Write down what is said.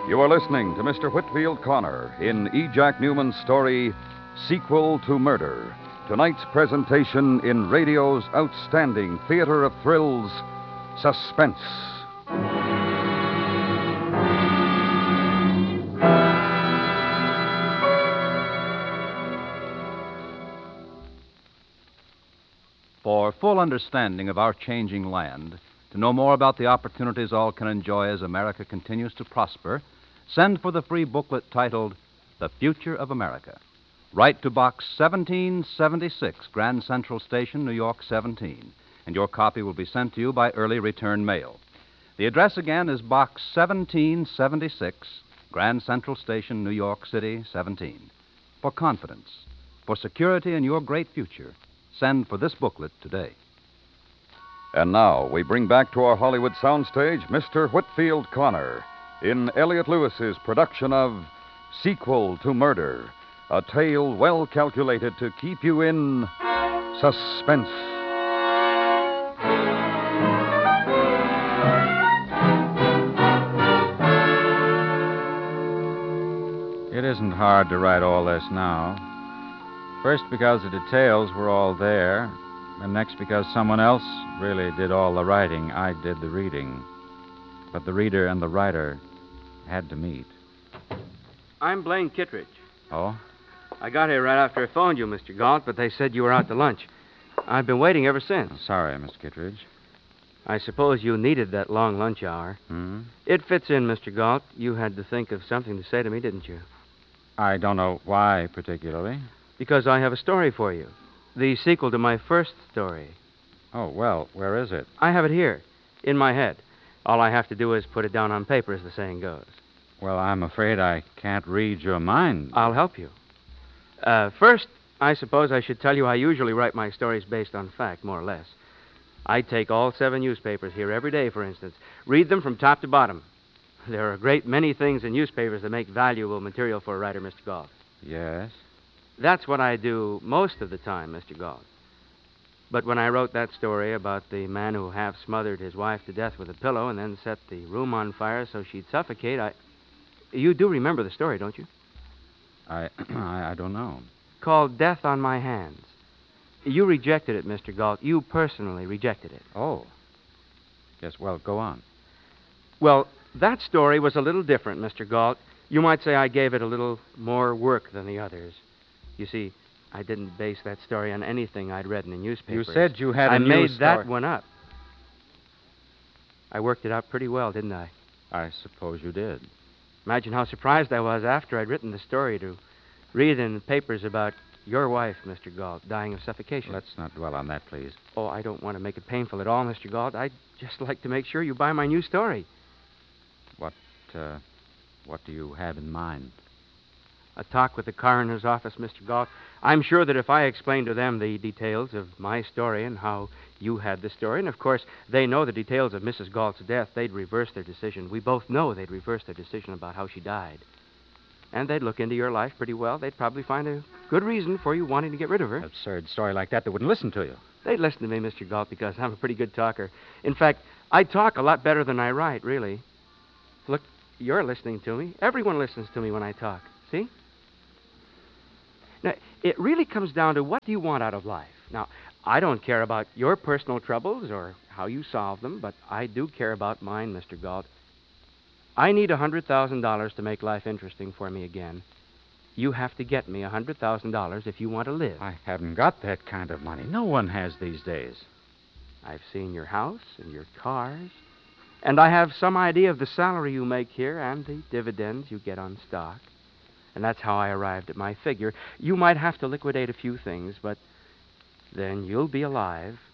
You are listening to Mr. Whitfield Connor in E. Jack Newman's story, Sequel to Murder. Tonight's presentation in radio's outstanding theater of thrills, Suspense. For full understanding of our changing land, to know more about the opportunities all can enjoy as America continues to prosper, send for the free booklet titled The Future of America. Write to Box 1776, Grand Central Station, New York 17, and your copy will be sent to you by early return mail. The address again is Box 1776, Grand Central Station, New York City 17. For confidence, for security in your great future, send for this booklet today. And now we bring back to our Hollywood soundstage Mr. Whitfield Connor in Elliot Lewis's production of Sequel to Murder, a tale well calculated to keep you in suspense. It isn't hard to write all this now. First, because the details were all there, and next because someone else really did all the writing. I did the reading. But the reader and the writer had to meet. I'm Blaine Kittredge. Oh? I got here right after I phoned you, Mr. Galt, but they said you were out to lunch. I've been waiting ever since. Sorry, Mr. Kittredge. I suppose you needed that long lunch hour. It fits in, Mr. Galt. You had to think of something to say to me, didn't you? I don't know why particularly. Because I have a story for you. The sequel to my first story. Oh, well, where is it? I have it here, in my head. All I have to do is put it down on paper, as the saying goes. Well, I'm afraid I can't read your mind. I'll help you. First, I suppose I should tell you I usually write my stories based on fact, more or less. I take all 7 newspapers here every day, for instance. Read them from top to bottom. There are a great many things in newspapers that make valuable material for a writer, Mr. Galt. Yes? That's what I do most of the time, Mr. Galt. But when I wrote that story about the man who half smothered his wife to death with a pillow and then set the room on fire so she'd suffocate, You do remember the story, don't you? I don't know. Called Death on My Hands. You rejected it, Mr. Galt. You personally rejected it. Oh. Yes, well, go on. Well, that story was a little different, Mr. Galt. You might say I gave it a little more work than the others. You see, I didn't base that story on anything I'd read in the newspapers. You said you had a I new made story. that one up. I worked it out pretty well, didn't I? I suppose you did. Imagine how surprised I was after I'd written the story to read in the papers about your wife, Mr. Galt, dying of suffocation. Let's not dwell on that, please. Oh, I don't want to make it painful at all, Mr. Galt. I'd just like to make sure you buy my new story. What do you have in mind? A talk with the coroner's office, Mr. Galt. I'm sure that if I explained to them the details of my story and how you had the story, and of course they know the details of Mrs. Galt's death, they'd reverse their decision. We both know they'd reverse their decision about how she died. And they'd look into your life pretty well. They'd probably find a good reason for you wanting to get rid of her. An absurd story like that, they wouldn't listen to you. They'd listen to me, Mr. Galt, because I'm a pretty good talker. In fact, I talk a lot better than I write, really. Look, you're listening to me. Everyone listens to me when I talk. See? Now, it really comes down to what do you want out of life. Now, I don't care about your personal troubles or how you solve them, but I do care about mine, Mr. Galt. I need $100,000 to make life interesting for me again. You have to get me $100,000 if you want to live. I haven't got that kind of money. No one has these days. I've seen your house and your cars, and I have some idea of the salary you make here and the dividends you get on stock. And that's how I arrived at my figure. You might have to liquidate a few things, but then you'll be alive,